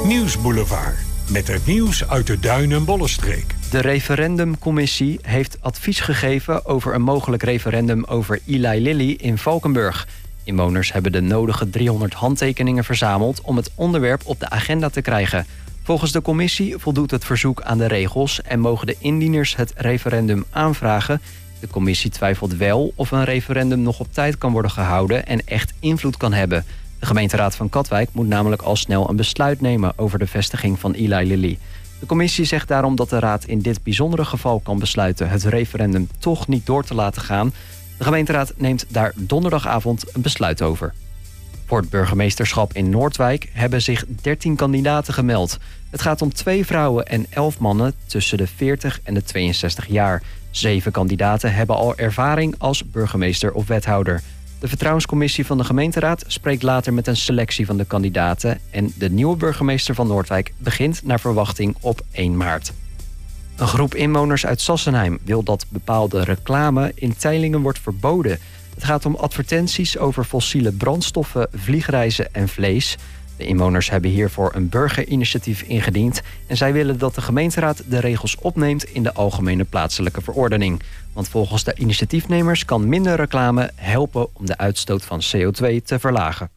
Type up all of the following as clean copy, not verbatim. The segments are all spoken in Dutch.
Nieuwsboulevard. Met het nieuws uit de Duin- en Bollenstreek. De referendumcommissie heeft advies gegeven over een mogelijk referendum over Eli Lilly in Valkenburg. Inwoners hebben de nodige 300 handtekeningen verzameld om het onderwerp op de agenda te krijgen. Volgens de commissie voldoet het verzoek aan de regels en mogen de indieners het referendum aanvragen. De commissie twijfelt wel of een referendum nog op tijd kan worden gehouden en echt invloed kan hebben. De gemeenteraad van Katwijk moet namelijk al snel een besluit nemen over de vestiging van Eli Lilly. De commissie zegt daarom dat de raad in dit bijzondere geval kan besluiten het referendum toch niet door te laten gaan. De gemeenteraad neemt daar donderdagavond een besluit over. Voor het burgemeesterschap in Noordwijk hebben zich 13 kandidaten gemeld. Het gaat om 2 vrouwen en 11 mannen tussen de 40 en de 62 jaar. 7 kandidaten hebben al ervaring als burgemeester of wethouder. De vertrouwenscommissie van de gemeenteraad spreekt later met een selectie van de kandidaten. En de nieuwe burgemeester van Noordwijk begint naar verwachting op 1 maart. Een groep inwoners uit Sassenheim wil dat bepaalde reclame in Teylingen wordt verboden. Het gaat om advertenties over fossiele brandstoffen, vliegreizen en vlees. De inwoners hebben hiervoor een burgerinitiatief ingediend en zij willen dat de gemeenteraad de regels opneemt in de algemene plaatselijke verordening. Want volgens de initiatiefnemers kan minder reclame helpen om de uitstoot van CO2 te verlagen.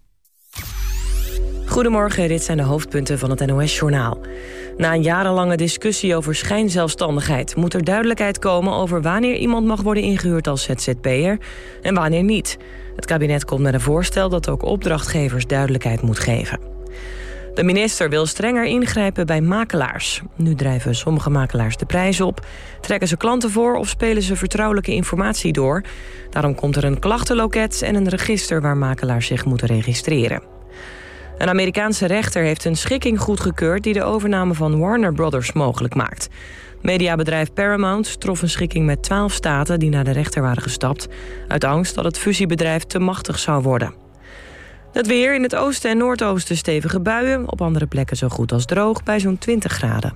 Goedemorgen, dit zijn de hoofdpunten van het NOS-journaal. Na een jarenlange discussie over schijnzelfstandigheid moet er duidelijkheid komen over wanneer iemand mag worden ingehuurd als ZZP'er en wanneer niet. Het kabinet komt met een voorstel dat ook opdrachtgevers duidelijkheid moet geven. De minister wil strenger ingrijpen bij makelaars. Nu drijven sommige makelaars de prijs op, trekken ze klanten voor of spelen ze vertrouwelijke informatie door. Daarom komt er een klachtenloket en een register waar makelaars zich moeten registreren. Een Amerikaanse rechter heeft een schikking goedgekeurd die de overname van Warner Brothers mogelijk maakt. Mediabedrijf Paramount trof een schikking met 12 staten die naar de rechter waren gestapt, uit angst dat het fusiebedrijf te machtig zou worden. Het weer: in het oosten en noordoosten stevige buien, op andere plekken zo goed als droog bij zo'n 20 graden.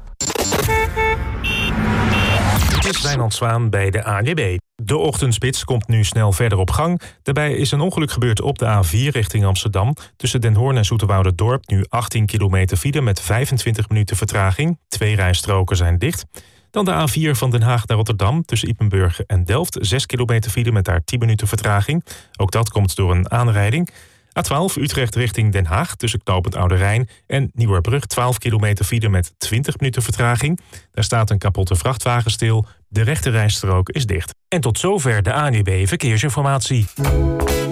Dit is Wijnand Zwaan bij de ANWB. De ochtendspits komt nu snel verder op gang. Daarbij is een ongeluk gebeurd op de A4 richting Amsterdam. Tussen Den Hoorn en Zoeterwouderdorp nu 18 kilometer file met 25 minuten vertraging. 2 rijstroken zijn dicht. Dan de A4 van Den Haag naar Rotterdam tussen Ypenburg en Delft. 6 kilometer file met daar 10 minuten vertraging. Ook dat komt door een aanrijding. A12 Utrecht richting Den Haag tussen knooppunt Oude Rijn en Nieuwerbrug. 12 kilometer file met 20 minuten vertraging. Daar staat een kapotte vrachtwagen stil. De rechte rijstrook is dicht. En tot zover de ANWB Verkeersinformatie.